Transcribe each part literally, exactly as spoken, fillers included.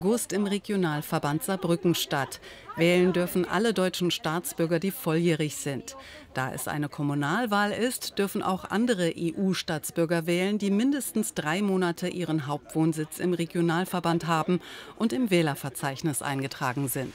August im Regionalverband Saarbrücken statt. Wählen dürfen alle deutschen Staatsbürger, die volljährig sind. Da es eine Kommunalwahl ist, dürfen auch andere E U-Staatsbürger wählen, die mindestens drei Monate ihren Hauptwohnsitz im Regionalverband haben und im Wählerverzeichnis eingetragen sind.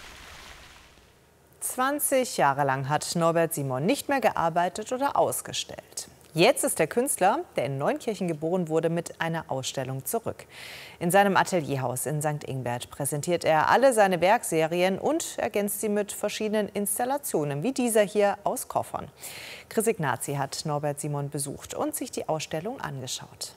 zwanzig Jahre lang hat Norbert Simon nicht mehr gearbeitet oder ausgestellt. Jetzt ist der Künstler, der in Neunkirchen geboren wurde, mit einer Ausstellung zurück. In seinem Atelierhaus in Sankt Ingbert präsentiert er alle seine Werkserien und ergänzt sie mit verschiedenen Installationen, wie dieser hier aus Koffern. Chris Ignazi hat Norbert Simon besucht und sich die Ausstellung angeschaut.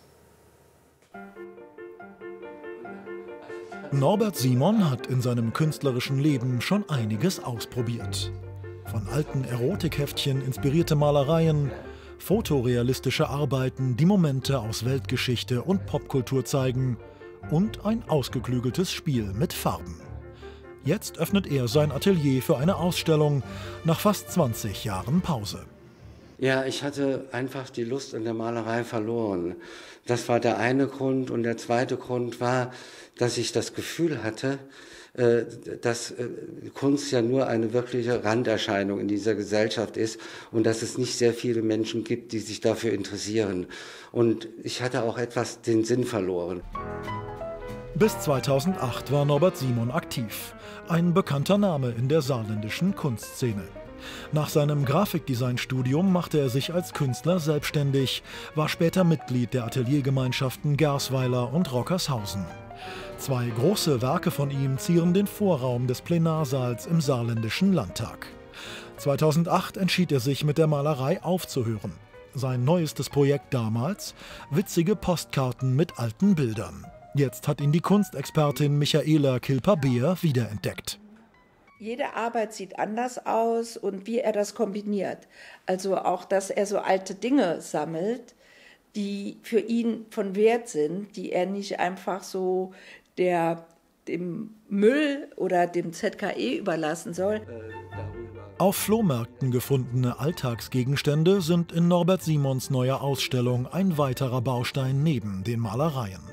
Norbert Simon hat in seinem künstlerischen Leben schon einiges ausprobiert. Von alten Erotikheftchen inspirierte Malereien, fotorealistische Arbeiten, die Momente aus Weltgeschichte und Popkultur zeigen und ein ausgeklügeltes Spiel mit Farben. Jetzt öffnet er sein Atelier für eine Ausstellung nach fast zwanzig Jahren Pause. Ja, ich hatte einfach die Lust an der Malerei verloren. Das war der eine Grund. Und der zweite Grund war, dass ich das Gefühl hatte, dass Kunst ja nur eine wirkliche Randerscheinung in dieser Gesellschaft ist und dass es nicht sehr viele Menschen gibt, die sich dafür interessieren. Und ich hatte auch etwas den Sinn verloren. Bis zweitausendacht war Norbert Simon aktiv, ein bekannter Name in der saarländischen Kunstszene. Nach seinem Grafikdesignstudium machte er sich als Künstler selbstständig, war später Mitglied der Ateliergemeinschaften Gersweiler und Rockershausen. Zwei große Werke von ihm zieren den Vorraum des Plenarsaals im saarländischen Landtag. zweitausendacht entschied er sich, mit der Malerei aufzuhören. Sein neuestes Projekt damals: witzige Postkarten mit alten Bildern. Jetzt hat ihn die Kunstexpertin Michaela Kilper-Beer wiederentdeckt. Jede Arbeit sieht anders aus und wie er das kombiniert. Also auch, dass er so alte Dinge sammelt, die für ihn von Wert sind, die er nicht einfach so der, dem Müll oder dem Z K E überlassen soll. Auf Flohmärkten gefundene Alltagsgegenstände sind in Norbert Simons neuer Ausstellung ein weiterer Baustein neben den Malereien.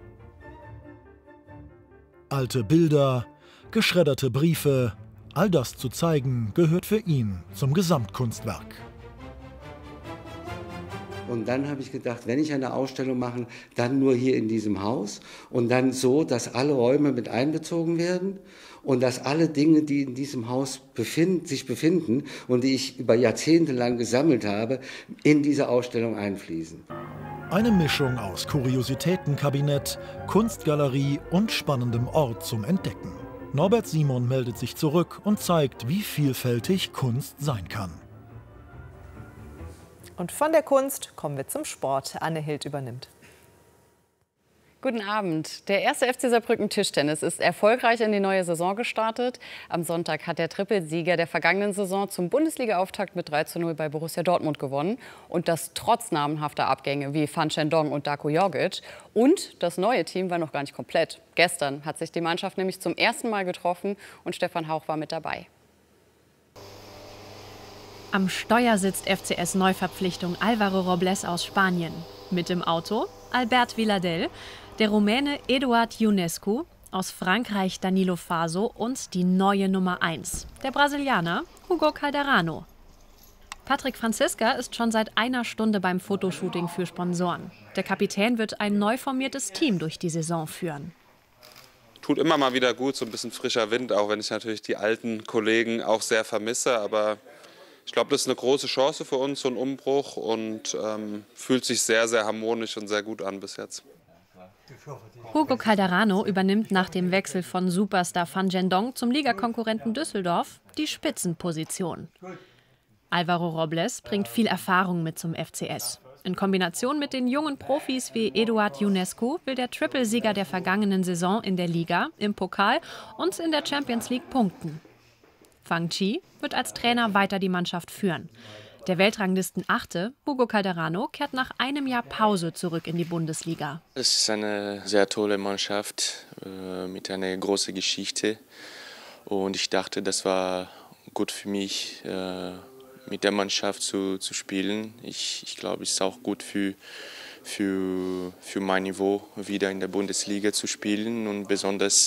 Alte Bilder, geschredderte Briefe, all das zu zeigen, gehört für ihn zum Gesamtkunstwerk. Und dann habe ich gedacht, wenn ich eine Ausstellung mache, dann nur hier in diesem Haus und dann so, dass alle Räume mit einbezogen werden und dass alle Dinge, die in diesem Haus befind, sich befinden und die ich über Jahrzehnte lang gesammelt habe, in diese Ausstellung einfließen. Eine Mischung aus Kuriositätenkabinett, Kunstgalerie und spannendem Ort zum Entdecken. Norbert Simon meldet sich zurück und zeigt, wie vielfältig Kunst sein kann. Und von der Kunst kommen wir zum Sport. Anne Hild übernimmt. Guten Abend. Der erste F C Saarbrücken Tischtennis ist erfolgreich in die neue Saison gestartet. Am Sonntag hat der Trippelsieger der vergangenen Saison zum Bundesliga-Auftakt mit drei zu null bei Borussia Dortmund gewonnen. Und das trotz namenhafter Abgänge wie Fan Shendong und Darko Jorgic. Und das neue Team war noch gar nicht komplett. Gestern hat sich die Mannschaft nämlich zum ersten Mal getroffen und Stefan Hauch war mit dabei. Am Steuer sitzt F C S-Neuverpflichtung Álvaro Robles aus Spanien. Mit im Auto Albert Villadell, der Rumäne Eduard Ionescu, aus Frankreich Danilo Faso und die neue Nummer eins, der Brasilianer Hugo Calderano. Patrick Franziska ist schon seit einer Stunde beim Fotoshooting für Sponsoren. Der Kapitän wird ein neu formiertes Team durch die Saison führen. Tut immer mal wieder gut, so ein bisschen frischer Wind, auch wenn ich natürlich die alten Kollegen auch sehr vermisse, aber ich glaube, das ist eine große Chance für uns, so ein Umbruch, und ähm, fühlt sich sehr, sehr harmonisch und sehr gut an bis jetzt. Hugo Calderano übernimmt nach dem Wechsel von Superstar Fan Shendong zum Ligakonkurrenten Düsseldorf die Spitzenposition. Álvaro Robles bringt viel Erfahrung mit zum F C S. In Kombination mit den jungen Profis wie Eduard Ionescu will der Trippelsieger der vergangenen Saison in der Liga, im Pokal und in der Champions League punkten. Fang Chi wird als Trainer weiter die Mannschaft führen. Der Weltranglisten-Achte, Hugo Calderano, kehrt nach einem Jahr Pause zurück in die Bundesliga. Es ist eine sehr tolle Mannschaft äh, mit einer großen Geschichte. Und ich dachte, das war gut für mich, äh, mit der Mannschaft zu, zu spielen. Ich, ich glaube, es ist auch gut für, für, für mein Niveau, wieder in der Bundesliga zu spielen und besonders